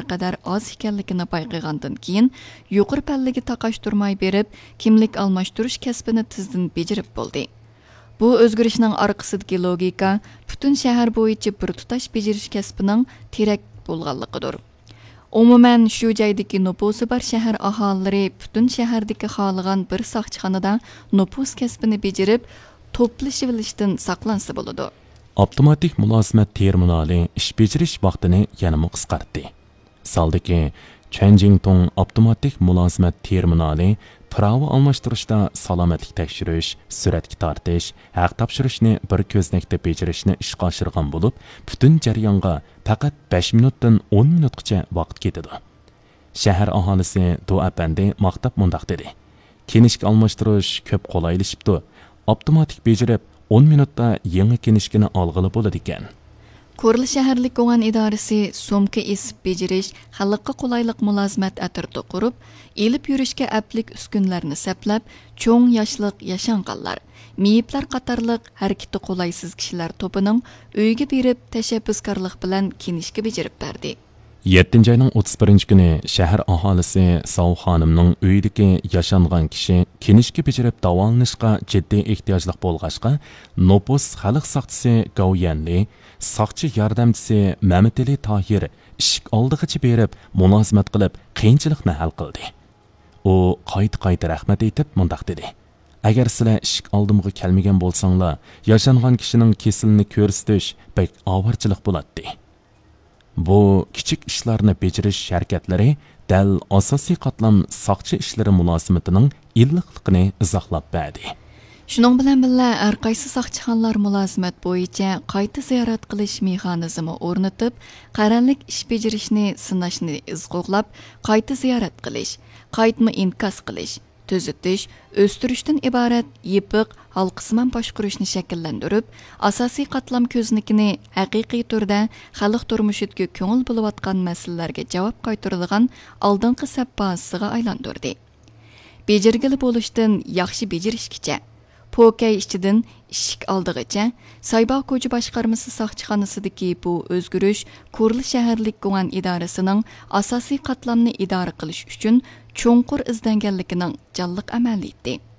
qadar az ekanligini payqagandan keyin yuqori pallaga taqashtirmay berib, kimlik almashtirish kasbini tizdan bejirib bo'ldi. Bu o'zgarishning orqasidagi logika butun shahar bo'yicha bir tutash bejirish kasbining terak bo'lganligidir. Umuman shu joydagi nupusi bor shahar aholilari butun shahardagi xohlagan bir soqchixonada nupus kasbini bejirib, to'plashib olishdan saqlansa bo'ladi. Avtomatik mulozimat terminali ish bejirish vaqtini yanama qisqartdi. Saldagi Chanjingtong avtomatik mulozimat terminali pravo almashtirishda salomatlik tekshirish, suratga tortish, haq topshirishni bir ko'znakda bejirishni ishga oshirgan bo'lib, butun jarayonga faqat 5 minutdan 10 minutgacha vaqt ketadi. Shahar aholisi Do'apandi maqtab mundaq dedi. Kinishka almashtirish ko'p qulaylashibdi. Avtomatik bejirib 10 minutda yangi kinishkini olg'ili bo'ladi ekan. Kurli shaharlik Go'an idorasi so'mka esib bejirish, xalqqa qulaylik mulozimat atirdi qurib, elib yurishga aplik uskunlarni saplab, cho'ng yoshliq yashanganlar, miyiblar qatorliq harakati qulaysiz kishilar to'pining uyga berib tashabbuskorlik bilan kinishga bejirib berdi. 7 ayning 31 kuni shahar aholisi Sov xonimning uyidagi yashangan kishi kinishga bejirib davolanishga jiddiy ehtiyojli bo'lg'ashqa, nopus xalq soqchisi Gauyanli, soqchi yordamchisi Mamatali Tohir ishik oldig'icha berib mulozimat qilib qiyinchilikni hal qildi. U qayta rahmat aytib mundaq dedi. Agar sizlar ishik oldimga kelmagan bo'lsanglar, yashangan kishining kesilini ko'rsatish bek og'irchilik bo'ladi. Bu kichik ishlarni bejirish harakatlari dal asosiy qatlam soqchi ishlari mulozimatining illiqligini izohlab berdi. Shuning bilan birga har qaysi soqchixonlar mulozimat bo'yicha qayta ziyorat qilish mexanizmi o'rnatib, qaranlik ish bejirishni sinashni izg'oqlab, qayta ziyorat qilish, qaytma inkos qilish, tuzitish, o'stirishdan iborat yepiq halqisman boshqarishni shakllantirib, asosiy qatlam ko'znikini haqiqiy turda xalq turmushiga ko'ngil bo'layotgan masalalarga javob qaytarilgan oldingi sappasiga aylantirdi. Bejirgili bo'lishdan yaxshi bejirishgacha Pokay ichidan ishik oldig'icha Saybaq ko'cha boshqarmasi soqchixonasidagi bu o'zgarish Kurli shaharlik Go'an idorasining asosiy qatlamni idora qilish uchun cho'nqur izlanganligining jonliq amaliyati.